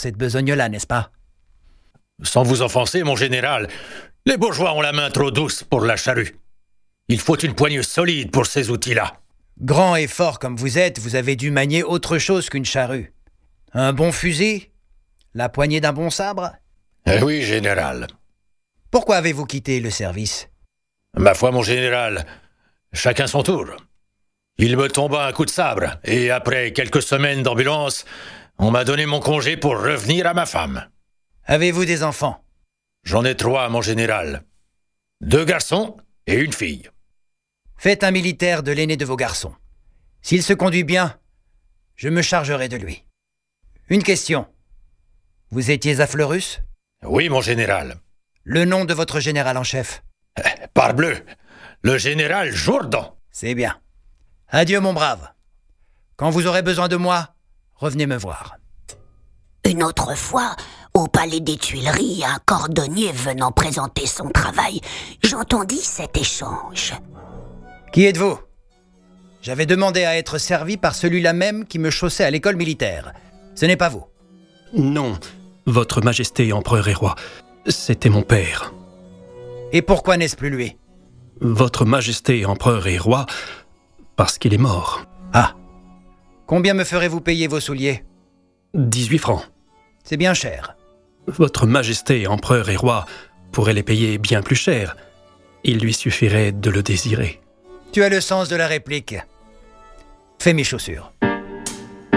cette besogne-là, n'est-ce pas? Sans vous offenser, mon général, les bourgeois ont la main trop douce pour la charrue. Il faut une poigne solide pour ces outils-là. Grand et fort comme vous êtes, vous avez dû manier autre chose qu'une charrue. Un bon fusil? La poignée d'un bon sabre? Oui, général. Pourquoi avez-vous quitté le service? Ma foi, mon général, chacun son tour. Il me tomba un coup de sabre, et après quelques semaines d'ambulance, on m'a donné mon congé pour revenir à ma femme. Avez-vous des enfants? J'en ai 3, mon général. 2 garçons et une fille. Faites un militaire de l'aîné de vos garçons. S'il se conduit bien, je me chargerai de lui. Une question. Vous étiez à Fleurus? Oui, mon général. Le nom de votre général en chef? Parbleu, le général Jourdan. C'est bien. Adieu, mon brave. Quand vous aurez besoin de moi, revenez me voir. Une autre fois, au palais des Tuileries, un cordonnier venant présenter son travail, j'entendis cet échange. Qui êtes-vous? J'avais demandé à être servi par celui-là même qui me chaussait à l'école militaire. Ce n'est pas vous. Non, votre majesté, empereur et roi, c'était mon père. Et pourquoi n'est-ce plus lui? Votre majesté, empereur et roi, parce qu'il est mort. Ah. Combien me ferez-vous payer vos souliers? 18 francs. C'est bien cher. Votre majesté, empereur et roi, pourrait les payer bien plus cher. Il lui suffirait de le désirer. Tu as le sens de la réplique. Fais mes chaussures.